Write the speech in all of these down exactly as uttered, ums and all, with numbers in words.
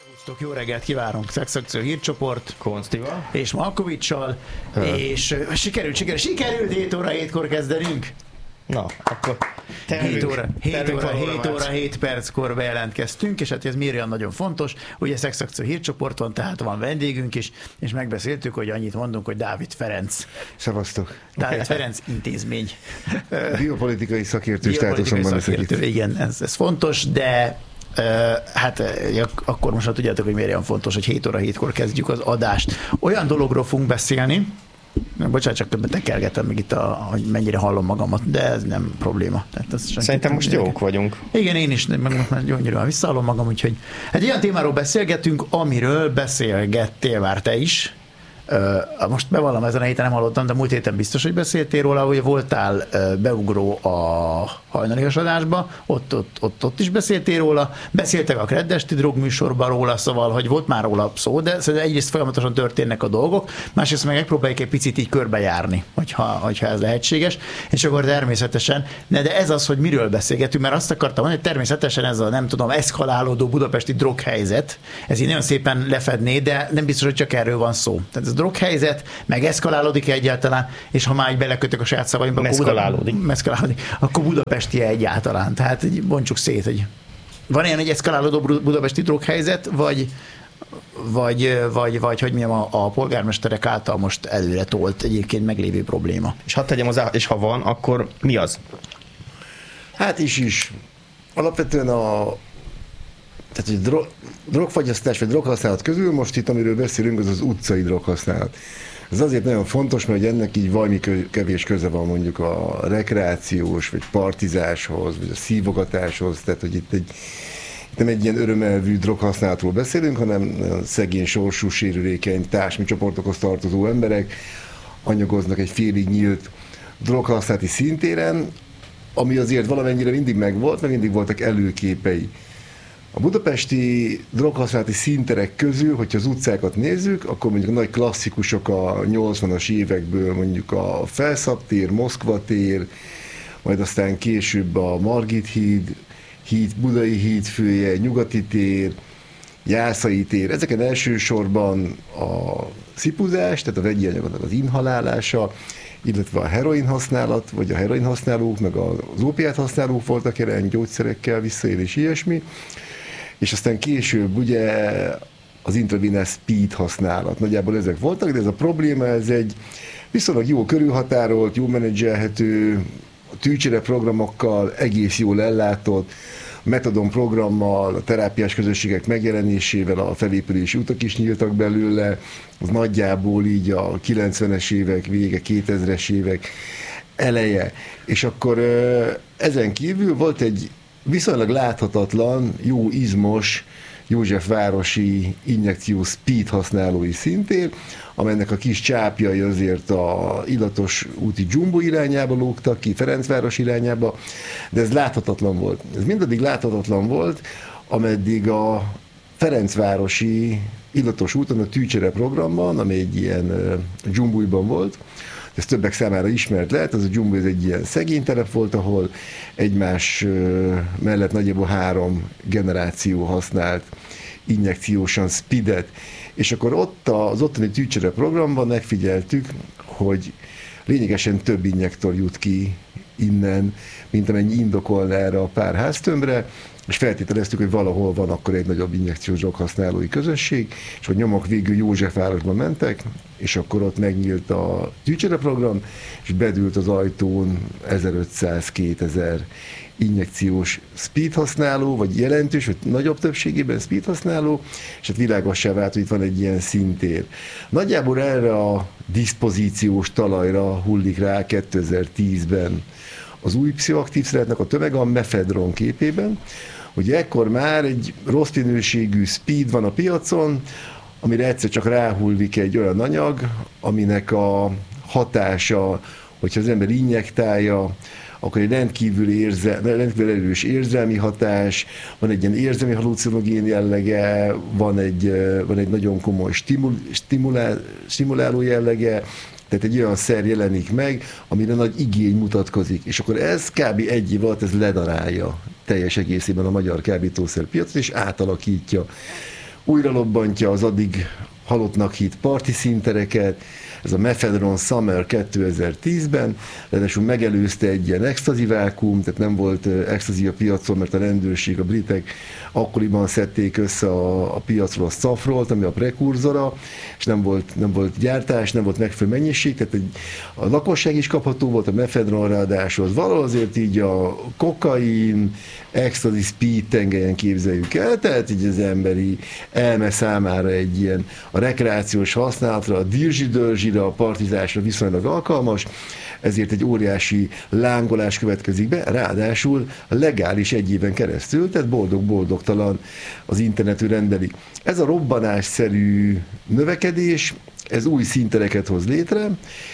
Jó reggelt kívánunk, Szexakció hírcsoport Konstival és Malkovics-sal, és uh, sikerült, sikerült, sikerült hét óra hétkor kezdenünk. Na, akkor hét óra, hét óra, hét óra, hét perckor bejelentkeztünk, és hát ez miért olyan nagyon fontos, ugye Szexakció hírcsoport van, tehát van vendégünk is, és megbeszéltük, hogy annyit mondunk, hogy Dávid Ferenc. Szevasztok. Dávid Ferenc intézmény. Biopolitikai szakértő státuszomban leszek itt. Igen, ez, ez fontos, de Uh, hát uh, akkor most tudjátok, hogy miért olyan fontos, hogy hét óra hétkor kezdjük az adást. Olyan dologról fogunk beszélni, bocsánat, csak többet tekergetem meg itt, a, hogy mennyire hallom magamat, de ez nem probléma. Tehát ez Szerintem most jók neked. vagyunk. Igen, én is, meg most gyönyörűen visszahallom magam, úgyhogy hát ilyen témáról beszélgetünk, amiről beszélgettél már te is. Uh, most bevallom, ezen a héten nem hallottam, de múlt héten biztos, hogy beszéltél róla, hogy voltál uh, beugró a hajnalias adásba, ott, ott, ott, ott is beszéltél róla, beszéltek a Kreddesti drogműsorban róla, szóval, hogy volt már róla szó, de szóval egyrészt folyamatosan történnek a dolgok, másrészt meg megpróbáljuk egy picit így körbejárni, hogyha, hogyha ez lehetséges, és akkor természetesen, ne, de ez az, hogy miről beszélgetünk, mert azt akartam mondani, hogy természetesen ez a, nem tudom, eszkalálódó budapesti droghelyzet, ez így nagyon szépen lefedné, de nem biztos, hogy csak erről van szó. Tehát ez droghelyzet, meg eszkalálódik egyáltalán, és ha már így belekötök a saját szavaimba, meszkalálódik. Meszkalálódik, akkor budapesti egyáltalán. Tehát így bontsuk szét, hogy van ilyen egy eszkalálódó budapesti droghelyzet, vagy, vagy, vagy, vagy hogy mondjam, a, a polgármesterek által most előre tolt egyébként meglévő probléma. És ha tegyem hozzá, és ha van, akkor mi az? Hát is is. Alapvetően a tehát, hogy drog, drogfogyasztás vagy droghasználat közül most itt, amiről beszélünk, az az utcai droghasználat. Ez azért nagyon fontos, mert ennek így valami kevés köze van mondjuk a rekreációs, vagy partizáshoz, vagy a szívogatáshoz, tehát hogy itt, egy, itt nem egy ilyen örömelvű droghasználatról beszélünk, hanem szegény, sorsú, sérülékeny, társadalmi csoportokhoz tartozó emberek anyagoznak egy félig nyílt droghasználati szintéren, ami azért valamennyire mindig megvolt, mert mindig voltak előképei. A budapesti droghasználati színterek közül, hogyha az utcákat nézzük, akkor mondjuk a nagy klasszikusok a nyolcvanas évekből, mondjuk a Felszab tér, Moszkva tér, majd aztán később a Margit híd, híd Budai hídfője, Nyugati tér, Jászai tér. Ezeken elsősorban a szipuzás, tehát a vegyi anyagoknak az inhalálása, illetve a heroin használat, vagy a heroin használók, meg az ópiát használók voltak jelen, gyógyszerekkel visszaélés, ilyesmi. És aztán később ugye az intravenous speed használat. Nagyjából ezek voltak, de ez a probléma, ez egy viszonylag jó körülhatárolt, jó menedzselhető, tűcsere programokkal egész jól ellátott, metadon programmal, a terápiás közösségek megjelenésével a felépülési utak is nyíltak belőle, az nagyjából így a kilencvenes évek vége, kétezres évek eleje. És akkor ezen kívül volt egy viszonylag láthatatlan, jó izmos Józsefvárosi injekciós speed használói szintér, amelynek a kis csápjai azért a illatos úti Dzsumbo irányába lógtak ki, Ferencváros irányába, de ez láthatatlan volt. Ez mindaddig láthatatlan volt, ameddig a Ferencvárosi illatos úton a tűcsere programban, ami egy ilyen Dzsumbújban volt, ez többek számára ismert lehet, az a Dzsumbo ez egy ilyen szegény telep volt, ahol egymás mellett nagyjából három generáció használt injekciósan speedet, és akkor ott az ottani tűcsere programban megfigyeltük, hogy lényegesen több injektor jut ki innen, mint amennyi indokolna erre a pár háztömbre, és feltételeztük, hogy valahol van akkor egy nagyobb injekciós droghasználói közösség, és hogy nyomok végül Józsefvárosba mentek, és akkor ott megnyílt a tűcsere program, és bedült az ajtón ezerötszáz-kétezer injekciós speed használó, vagy jelentős, vagy nagyobb többségében speed használó, és hát világossá vált, hogy itt van egy ilyen szintér. Nagyjából erre a diszpozíciós talajra hullik rá kétezer-tízben az új pszichoaktív szereknek a tömeg a mefedron képében. Ugye ekkor már egy rossz minőségű speed van a piacon, amire egyszer csak ráhullik egy olyan anyag, aminek a hatása, hogyha az ember injektálja, akkor egy rendkívül, érze, rendkívül erős érzelmi hatás, van egy ilyen érzelmi halucinogén jellege, van egy, van egy nagyon komoly stimul, stimulál, stimuláló jellege, tehát egy olyan szer jelenik meg, amire nagy igény mutatkozik. És akkor ez kb. Egy év alatt ez ledarálja teljes egészében a magyar kábítószerpiacot, és átalakítja. újra lobbantja az addig halottnak hitt parti színtereket, ez a Mefedron Summer kétezer-tízben, ráadásul megelőzte egy ilyen extazi vákum, tehát nem volt extazi a piacon, mert a rendőrség, a britek akkoriban szedték össze a, a piacról a szafrolt, ami a prekurzora, és nem volt, nem volt gyártás, nem volt megfelelő mennyiség, tehát egy, a lakosság is kapható volt, a Mefedron ráadásul az valahol azért így a kokain, extazi speed tengelyen képzeljük el, tehát így az emberi elme számára egy ilyen a rekreációs használatra, a dirzsi-dörzsire, a partizásra viszonylag alkalmas, ezért egy óriási lángolás következik be, ráadásul legális egy éven keresztül, tehát boldog-boldogtalan az internetű rendelik. Ez a robbanásszerű növekedés, ez új színtereket hoz létre,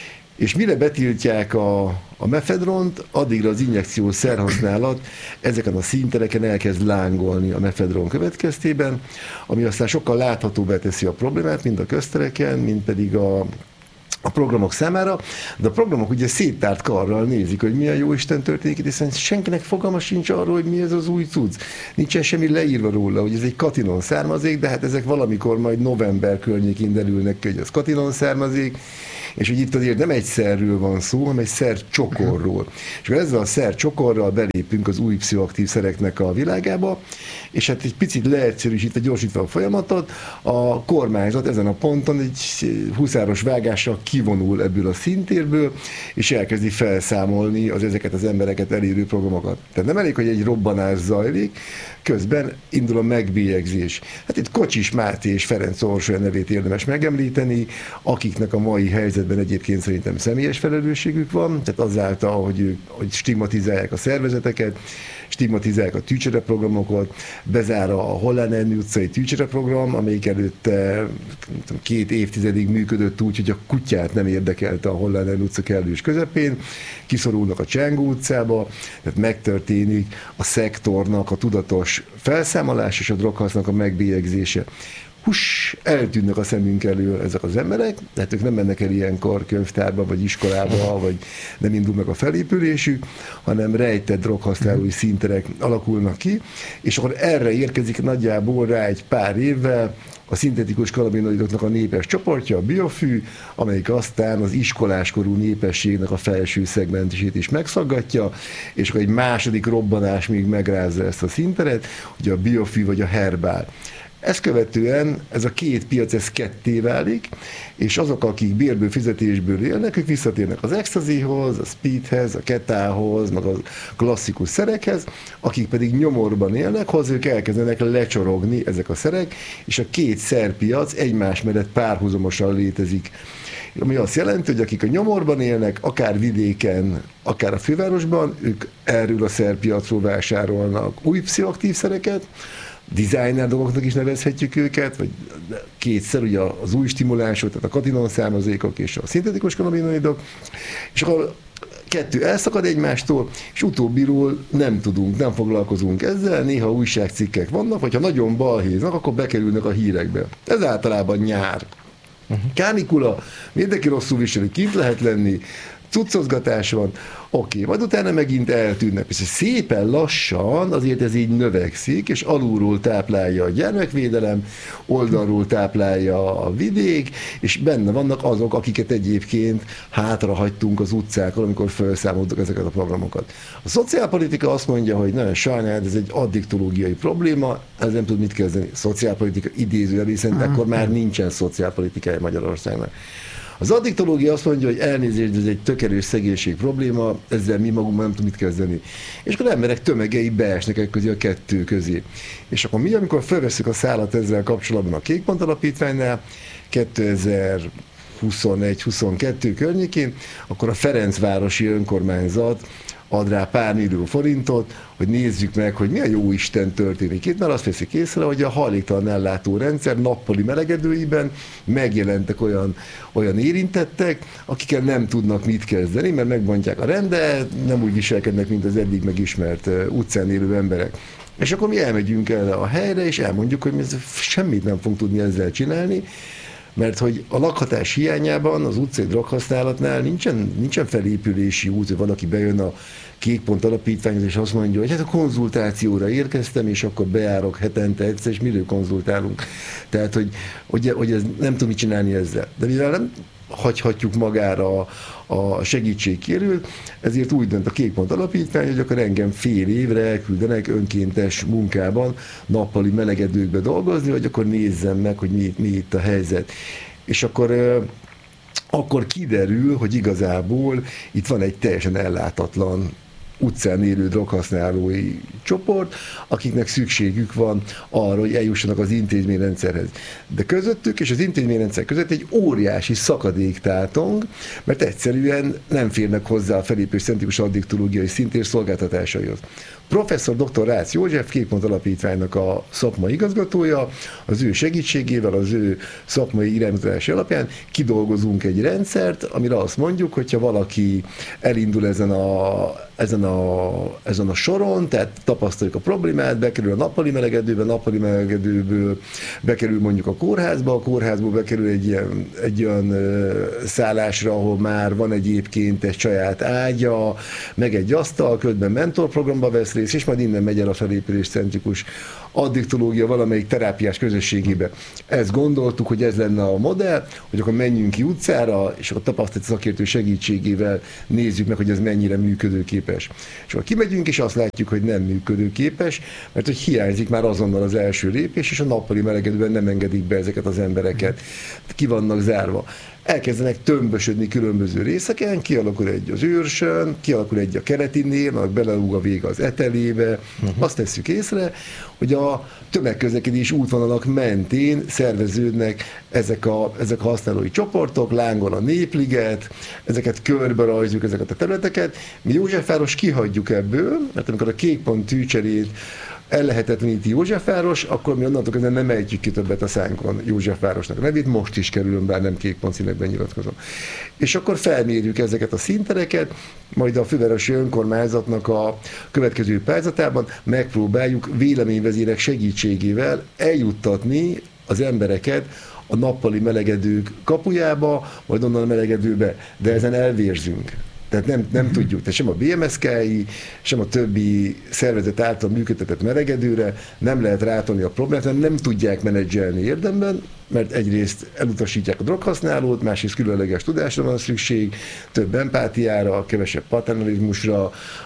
és mire betiltják a, a mefedront, addigra az injekciós szerhasználat ezeken a színtereken elkezd lángolni a mefedron következtében, ami aztán sokkal láthatóbbá teszi a problémát, mind a köztereken, mind pedig a a programok számára, de a programok ugye széttárt karral nézik, hogy mi a jóisten történik itt, hiszen senkinek fogalma sincs arról, hogy mi ez az új cucc. Nincsen semmi leírva róla, hogy ez egy katinon származék, de hát ezek valamikor majd november környékén derülnek ki, hogy az katinon származék, és hogy itt azért nem egy szerről van szó, hanem egy szer csokorról. És akkor ezzel a szer csokorral belépünk az új pszichoaktív szereknek a világába, és hát egy picit leegyszerűsítve, gyorsítva a folyamatot, a kormányzat ezen a ponton egy huszáros vágással kivonul ebből a színtérből, és elkezdi felszámolni az ezeket az embereket elérő programokat. Tehát nem elég, hogy egy robbanás zajlik, közben indul a megbélyegzés. Hát itt Kocsis Máté és Ferenc Orsolya nevét érdemes megemlíteni, akiknek a mai helyzetben egyébként szerintem személyes felelősségük van, tehát azáltal, hogy ők hogy stigmatizálják a szervezeteket, stigmatizálják a tűcsereprogramokat, bezár a Hollán utcai tűcsereprogram, amelyik előtte két évtizedig működött úgy, hogy a kutyát nem érdekelte a Hollán utca kellős közepén, kiszorulnak a Csángó utcába, tehát megtörténik a szektornak a tudatos felszámolás és a droghasznak a megbélyegzése. Hús, eltűnnek a szemünk elől ezek az emberek, tehát ők nem mennek el ilyenkor könyvtárba, vagy iskolába, vagy nem indul meg a felépülésük, hanem rejtett droghasználói színterek alakulnak ki, és akkor erre érkezik nagyjából rá egy pár évvel a szintetikus kanabinoidoknak a népes csoportja, a biofű, amelyik aztán az iskoláskorú népességnek a felső szegmentését is megszaggatja, és akkor egy második robbanás még megrázza ezt a színteret, ugye a biofű vagy a herbál. Ezt követően ez a két piac ez ketté válik, és azok, akik bérből, fizetésből élnek, ők visszatérnek az extazihoz, a speedhez, a ketához, meg a klasszikus szerekhez, akik pedig nyomorban élnek, hozzá ők elkezdenek lecsorogni ezek a szerek, és a két szerpiac egymás mellett párhuzamosan létezik. Ami azt jelenti, hogy akik a nyomorban élnek, akár vidéken, akár a fővárosban, ők erről a szerpiacról vásárolnak új pszichoaktív szereket, designer dolgoknak is nevezhetjük őket, vagy kétszer ugye az új stimulánsok, tehát a katinon származékok és a szintetikus kanabinoidok, és akkor kettő elszakad egymástól, és utóbbiról nem tudunk, nem foglalkozunk ezzel, néha újságcikkek vannak, vagy ha nagyon balhéznak, akkor bekerülnek a hírekbe. Ez általában nyár. Kánikula, mindenki rosszul viseli, kint lehet lenni, cuccozgatás van, oké, okay, majd utána megint eltűnnek. És szépen lassan azért ez így növekszik, és alulról táplálja a gyermekvédelem, oldalról táplálja a vidék, és benne vannak azok, akiket egyébként hátrahagytunk az utcákon, amikor felszámoltuk ezeket a programokat. A szociálpolitika azt mondja, hogy nagyon sajnálom, ez egy addiktológiai probléma, ez nem tud mit kezdeni. Szociálpolitika idézőjel, hiszen akkor már nincsen szociálpolitikája Magyarországnak. Az addiktológia azt mondja, hogy elnézést, ez egy tök erős szegénység probléma, ezzel mi magunk nem tudunk mit kezdeni. És akkor emberek tömegei beesnek egy közé a kettő közé. És akkor mi, amikor felveszünk a szállat ezzel kapcsolatban a Kékpont Alapítványnál, kétezer-huszonegy huszonkettő környékén, akkor a Ferencvárosi önkormányzat ad rá pár millió forintot, hogy nézzük meg, hogy mi a jó Isten történik itt, mert azt veszik észre, hogy a hajléktalan ellátó rendszer nappali melegedőiben megjelentek olyan, olyan érintettek, akikkel nem tudnak mit kezdeni, mert megbontják a rendet, nem úgy viselkednek, mint az eddig megismert utcán élő emberek. És akkor mi elmegyünk el a helyre, és elmondjuk, hogy mi semmit nem fogunk tudni ezzel csinálni, Mert hogy a lakhatás hiányában az utcai droghasználatnál nincsen, nincsen felépülési út, hogy valaki bejön a Kékpont Alapítványhoz, és azt mondja, hogy hát a konzultációra érkeztem, és akkor bejárok hetente egyszer, és miről konzultálunk. Tehát, hogy, hogy, hogy ez nem tudom mit csinálni ezzel. De mivel nem hagyhatjuk magára a, a segítségkérőt, ezért úgy dönt a Kékpont Alapítvány, hogy akkor engem fél évre elküldenek önkéntes munkában, nappali melegedőkbe dolgozni, hogy akkor nézzem meg, hogy mi, mi itt a helyzet. És akkor akkor kiderül, hogy igazából itt van egy teljesen ellátatlan utcán élő droghasználói csoport, akiknek szükségük van arra, hogy eljussanak az intézményrendszerhez. De közöttük és az intézményrendszer között egy óriási szakadék tátong, mert egyszerűen nem férnek hozzá a felépés szentikus addiktológiai szintén szolgáltatásaihoz. Professzor dr. Rácz József, Kékpont Alapítványnak a szakmai igazgatója, az ő segítségével, az ő szakmai iránymutatási alapján kidolgozunk egy rendszert, amire azt mondjuk, hogyha valaki elindul ezen a, ezen a, ezen a soron, tehát tapasztaljuk a problémát, bekerül a nappali melegedőbe, nappali melegedőből bekerül mondjuk a kórházba, a kórházból bekerül egy, ilyen, egy olyan szállásra, ahol már van egyébként egy saját ágya, meg egy asztal, közben mentorprogramba vesz részt, és majd innen megy el a felépülés centrikus addiktológia valamelyik terápiás közösségébe. Ezt gondoltuk, hogy ez lenne a modell, hogy akkor menjünk ki utcára, és akkor tapasztalat szakértő segítségével nézzük meg, hogy ez mennyire működőképes. És akkor kimegyünk, és azt látjuk, hogy nem működőképes, mert hogy hiányzik már azonnal az első lépés, és a nappali melegedőben nem engedik be ezeket az embereket. Ki vannak zárva. Elkezdenek tömbösödni különböző részeken, kialakul egy az őrsön, kialakul egy a keretinél, annak belelúg a vége az etelébe. Uh-huh. Azt tesszük észre, hogy a tömegközlekedés útvonalak mentén szerveződnek ezek a, ezek a használói csoportok, lángol a Népliget, ezeket körbe rajzoljuk ezeket a területeket. Mi Józsefváros kihagyjuk ebből, mert amikor a Kékpont tűcserét ellehetetleníti Józsefváros, akkor mi onnantól kezdve nem ejtjük ki többet a szánkon Józsefvárosnak a nevét, most is kerülöm, bár nem Kékpont színekben nyilatkozom. És akkor felmérjük ezeket a színtereket, majd a fővárosi önkormányzatnak a következő pályázatában megpróbáljuk véleményvezérek segítségével eljuttatni az embereket a nappali melegedők kapujába, majd onnan a melegedőbe, de ezen elvérzünk. Tehát nem, nem tudjuk, tehát sem a bé em es ká i, sem a többi szervezet által működtetett melegedőre nem lehet rátolni a problémát, hanem nem tudják menedzselni érdemben, mert egyrészt elutasítják a droghasználót, másrészt különleges tudásra van szükség, több empátiára, kevesebb paternalizmusra.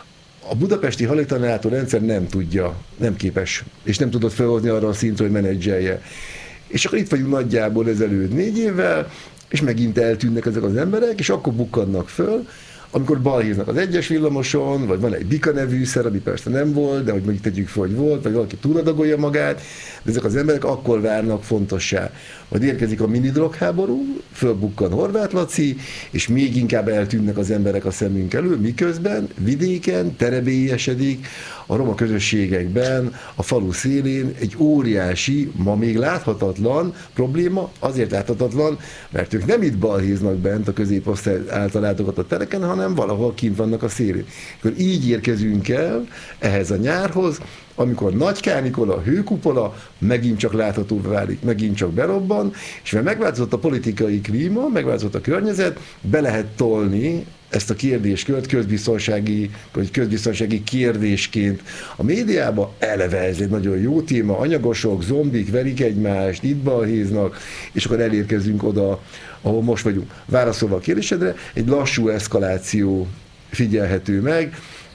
A budapesti hajléktalanellátó rendszer nem tudja, nem képes, és nem tudott felhozni arra a szintre, hogy menedzselje. És akkor itt vagyunk nagyjából ezelőtt négy évvel, és megint eltűnnek ezek az emberek, és akkor bukkannak föl, amikor balhéznak az egyes villamoson, vagy van egy Bika nevű szer, ami persze nem volt, de hogy mondjuk tegyük fel, hogy volt, vagy valaki túladagolja magát, de ezek az emberek akkor várnak fontossá. Majd érkezik a mini drogháború, fölbukkan Horváth Laci, és még inkább eltűnnek az emberek a szemünk elől, miközben vidéken terebélyesedik a roma közösségekben, a falu szélén egy óriási, ma még láthatatlan probléma, azért láthatatlan, mert ők nem itt balhéznak bent a középosztály által látogatott tereken, hanem valahol kint vannak a szélén. Akkor így érkezünk el ehhez a nyárhoz, amikor nagy kánikola, hőkupola megint csak láthatóvá válik, megint csak berobban, és mert megváltozott a politikai klíma, megváltozott a környezet, be lehet tolni ezt a kérdéskört közbiztonsági, vagy közbiztonsági kérdésként a médiába. Eleve ez egy nagyon jó téma, anyagosok, zombik verik egymást, itt balhéznak, és akkor elérkezünk oda, ahol most vagyunk. Válaszolva a kérdésedre, egy lassú eszkaláció figyelhető meg.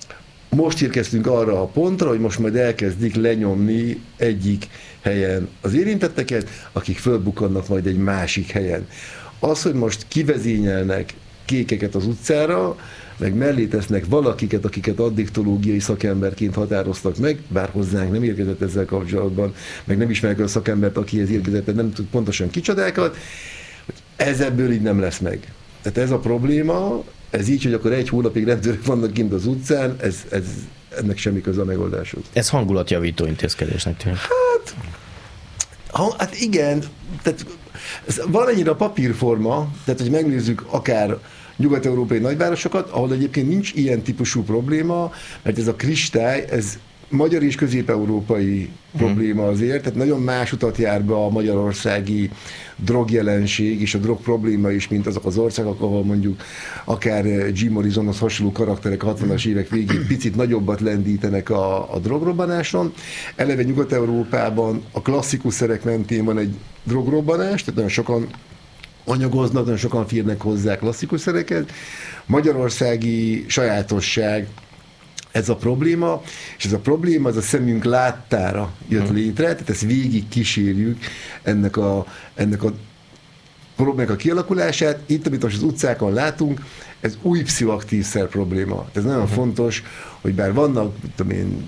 Most érkeztünk arra a pontra, hogy most majd elkezdik lenyomni egyik helyen az érintetteket, akik fölbukkannak majd egy másik helyen. Az, hogy most kivezényelnek kékeket az utcára, meg mellé tesznek valakiket, akiket addiktológiai szakemberként határoztak meg, bár hozzánk nem érkezett ezzel kapcsolatban, meg nem ismerek a szakembert, akihez érkezett, nem tud pontosan kicsodákat, hogy ez ebből így nem lesz meg. Tehát ez a probléma, ez így, hogy akkor egy hónapig rendőrök vannak kint az utcán, ez, ez, ennek semmi köze a megoldáshoz. Ez hangulatjavító intézkedésnek tűnik. Hát, ha, hát igen, tehát ez valennyire a papírforma, tehát hogy megnézzük akár nyugat-európai nagyvárosokat, ahol egyébként nincs ilyen típusú probléma, mert ez a kristály, ez magyar és közép-európai hmm. probléma azért, tehát nagyon más utat jár be a magyarországi drogjelenség és a drog probléma is, mint azok az országok, ahol mondjuk akár Jim Morrisonhoz hasonló karakterek hatvanas évek végén picit nagyobbat lendítenek a, a drogrobbanáson. Eleve Nyugat-Európában a klasszikus szerek mentén van egy drogrobbanás, tehát nagyon sokan anyagoznak, nagyon sokan férnek hozzá klasszikus szereket. Magyarországi sajátosság ez a probléma, és ez a probléma az a szemünk láttára jött létre, tehát ezt végig kísérjük ennek a, ennek a problémának a kialakulását. Itt, amit most az utcákon látunk, ez új pszichoaktív szer probléma. Ez nagyon uh-huh. fontos, hogy bár vannak, tudom én,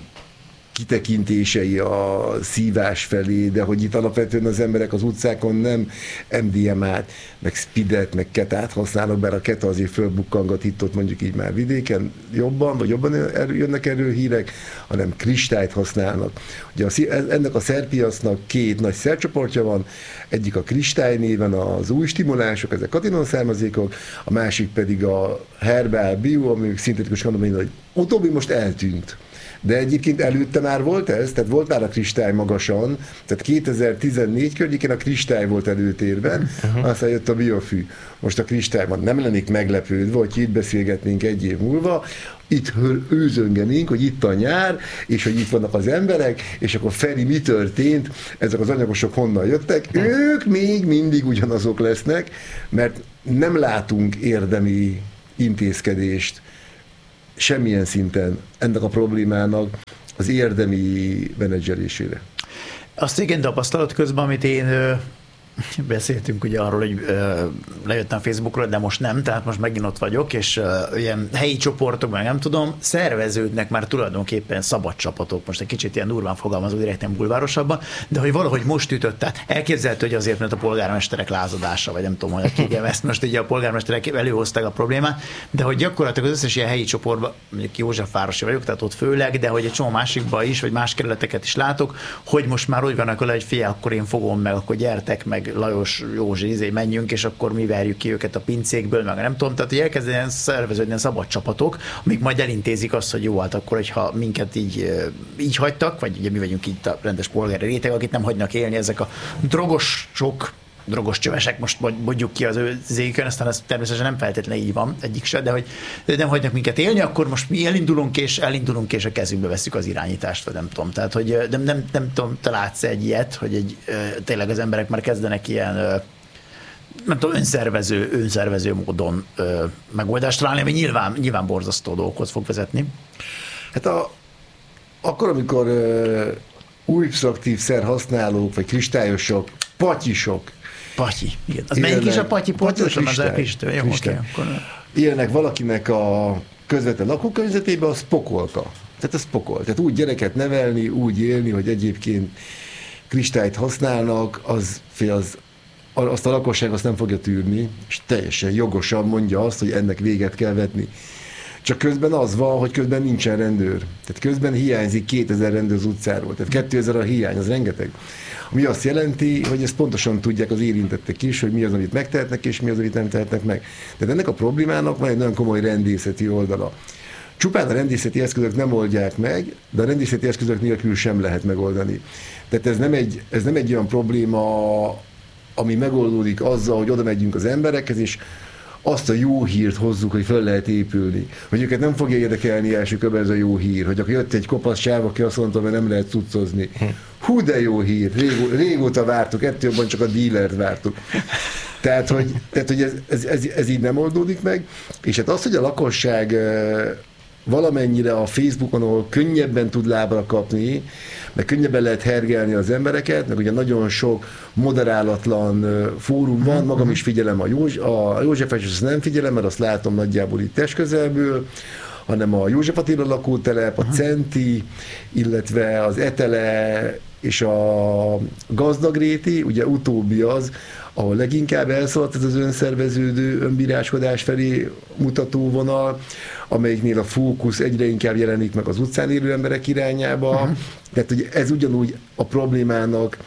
kitekintései a szívás felé, de hogy itt alapvetően az emberek az utcákon nem em dé em á-t, meg speedet, meg ketát használnak, bár a keta azért fölbukkangat itt ott mondjuk így már vidéken jobban, vagy jobban jönnek erről hírek, hanem kristályt használnak. Ugye a, ennek a szerpiacnak két nagy szercsoportja van, egyik a kristály néven az új stimulások, ezek katinon származékok, a másik pedig a herbál bio, ami szintetikus kanabinoid, hogy utóbbi most eltűnt. De egyébként előtte már volt ez, tehát volt már a kristály magasan, tehát kétezer-tizennégy környékén a kristály volt előtérben, uh-huh. aztán jött a biofű. Most a kristály van, nem lennék meglepődve, hogy itt beszélgetnénk egy év múlva, itt őzöngenénk, hogy itt a nyár, és hogy itt vannak az emberek, és akkor Feri, mi történt, ezek az anyagosok honnan jöttek, uh-huh. ők még mindig ugyanazok lesznek, mert nem látunk érdemi intézkedést semmilyen szinten ennek a problémának az érdemi menedzselésére. Azt igen, tapasztalat közben, amit én ö, beszéltünk ugye arról, hogy ö, lejöttem Facebookról, de most nem, tehát most megint ott vagyok, és ö, ilyen helyi csoportok, meg nem tudom, szerveződnek már tulajdonképpen szabad csapatok, most egy kicsit ilyen durván fogalmazó, direkt nem bulvárosabban, de hogy valahogy most ütött, tehát elképzelhető, hogy azért, mert a polgármesterek lázadása, vagy nem tudom, hogy kérjem ezt most ugye a polgármesterek előhozták a problémát, de hogy gyakorlatilag az összes ilyen helyi csoportban, mondjuk Józsefvárosi vagyok, tehát ott főleg, de hogy egy csomó másikban is, vagy más kerületeket is látok, hogy most már úgy vannak, hogy figyelj, akkor én fogom meg, akkor gyertek meg, Lajos, Józsi, izé, menjünk, és akkor mi verjük ki őket a pincékből, meg nem tudom, tehát hogy elkezdenek szerveződni szabad csapatok, amik majd elintézik azt, hogy jó, hát akkor, hogyha minket így, így hagytak, vagy ugye mi vagyunk itt a rendes polgári réteg, akit nem hagynak élni ezek a drogosok, drogos csövesek, most mondjuk ki az ő zékön, aztán ez természetesen nem feltétlenül így van, egyik se, de hogy nem hagynak minket élni, akkor most mi elindulunk, és elindulunk, és a kezünkbe veszük az irányítást, vagy nem tudom. Tehát, hogy nem, nem, nem tudom, te látsz egy ilyet, hogy egy, tényleg az emberek már kezdenek ilyen nem tudom, önszervező, önszervező módon ö, megoldást találni, ami nyilván, nyilván borzasztó dolgokhoz fog vezetni. Hát a, akkor, amikor ö, új pszichoaktív szer használók, vagy kristályosok, patyisok, Patyi, igen. Az melyik is a patyi pontosan? Az a kristály. Jó, oké. Élnek valakinek a közvetlen lakókörnyezetében, az pokolka. Tehát ez pokol. Tehát úgy gyereket nevelni, úgy élni, hogy egyébként kristályt használnak, az, az, azt a lakosság azt nem fogja tűrni, és teljesen jogosan mondja azt, hogy ennek véget kell vetni. Csak közben az van, hogy közben nincsen rendőr. Tehát közben hiányzik kétezer rendőr az utcáról. Tehát kétezer a hiány, az rengeteg. Ami azt jelenti, hogy ezt pontosan tudják az érintettek is, hogy mi az, amit megtehetnek, és mi az, amit nem tehetnek meg. Tehát ennek a problémának van egy nagyon komoly rendészeti oldala. Csupán a rendészeti eszközök nem oldják meg, de a rendészeti eszközök nélkül sem lehet megoldani. Tehát ez nem egy, ez nem egy olyan probléma, ami megoldódik azzal, hogy oda megyünk az emberekhez, és azt a jó hírt hozzuk, hogy fel lehet épülni. Hogy őket nem fogja érdekelni első körben ez a jó hír, hogy akkor jött egy kopasz csáv, aki azt mondta, hogy nem lehet cuccozni. Hú, de jó hír, Régó, régóta vártuk, ettől jobban csak a dílert vártuk. Tehát, hogy, tehát, hogy ez, ez, ez, ez így nem oldódik meg, és hát az, hogy a lakosság valamennyire a Facebookon, ahol könnyebben tud lábra kapni, meg könnyebben lehet hergelni az embereket, meg ugye nagyon sok moderálatlan fórum van, magam is figyelem a, Józs, a Józsefes, és azt nem figyelem, mert azt látom nagyjából itt testközelből, hanem a József Attila lakótelep, a Centi, illetve az Etele és a Gazdagréti, ugye utóbbi az, ahol leginkább elszaladt ez az önszerveződő, önbíráskodás felé mutató vonal, amelyiknél a fókusz egyre inkább jelenik meg az utcán élő emberek irányába. Uh-huh. Tehát ugye ez ugyanúgy a problémának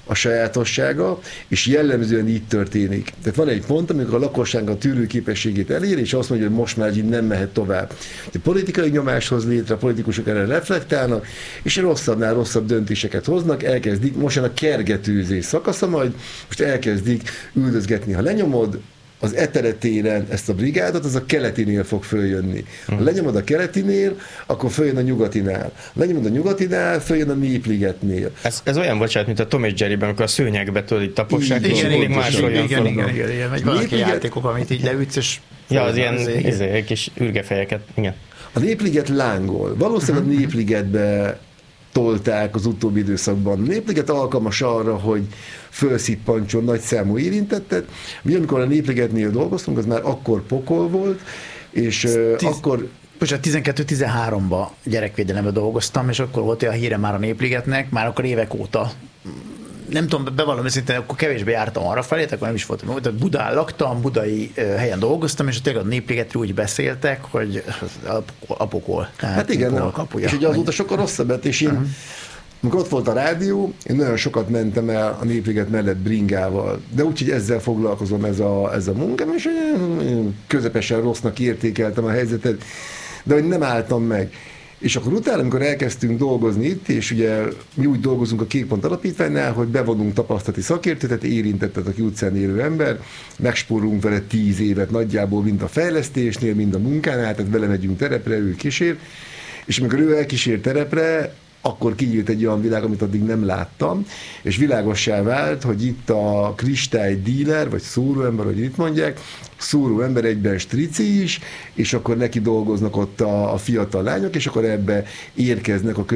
a sajátossága, és jellemzően így történik. Tehát van egy pont, amikor a lakosság a tűrőképességét elér, és azt mondja, hogy most már így nem mehet tovább. A politikai nyomás hoz létre, a politikusok erre reflektálnak, és rosszabbnál rosszabb döntéseket hoznak, elkezdik, most jön a kergetőzés szakasza, majd most elkezdik üldözgetni, ha lenyomod, az Eteretéren ezt a brigádot, az a keletinél fog följönni. Ha lenyomod a keletinél, akkor följön a nyugatinál. Lenyomod a nyugatinál, följön a Népligetnél. Ez, ez olyan, bocsánat, mint a Tom és Jerryben, amikor a szőnyegbe tudod itt tapossák, és Igen, mindig igen, máshol igen, igen, igen, igen, igen, vagy valaki Népliget- játékok, amit így leütsz, és... Ja, az ilyen izé, kis ürgefejeket, igen. A Népliget lángol. Valószínűleg a Népligetbe tolták az utóbbi időszakban. A Népliget alkalmas arra, hogy felszippantson nagy számú érintettet. Mi, amikor a Népligetnél dolgoztunk, az már akkor pokol volt, és uh, Tíz- akkor Bocsánat, tizenkettő tizenháromban gyerekvédelemben dolgoztam, és akkor volt olyan híre már a Népligetnek, már akkor évek óta. Nem tudom, bevallom őszintén, akkor kevésbé jártam arra felé, akkor nem is voltam. Tehát Budán laktam, budai ö, helyen dolgoztam, és tényleg a Népligetről úgy beszéltek, hogy a pokol. hát igen, pokol na, kapuja. és ugye azóta sokkal rosszabb lett, és én, uh-huh. amikor ott volt a rádió, én nagyon sokat mentem el a Népliget mellett bringával, de úgyhogy ezzel foglalkozom, ez a, ez a munkám, és én közepesen rossznak értékeltem a helyzetet, de hogy nem álltam meg. És akkor utána, amikor elkezdtünk dolgozni itt, és ugye mi úgy dolgozunk a Kékpont Alapítványnál, hogy bevonunk tapasztalati szakértőt, érintettet, aki utcán élő ember, megspórolunk vele tíz évet nagyjából, mind a fejlesztésnél, mind a munkánál, tehát vele megyünk terepre, ő kísér, és amikor ő elkísér terepre, akkor kinyílt egy olyan világ, amit addig nem láttam, és világossá vált, hogy itt a kristály díler, vagy szóróember, hogy itt mondják, szóróember egyben strici is, és akkor neki dolgoznak ott a, a fiatal lányok, és akkor ebbe érkeznek a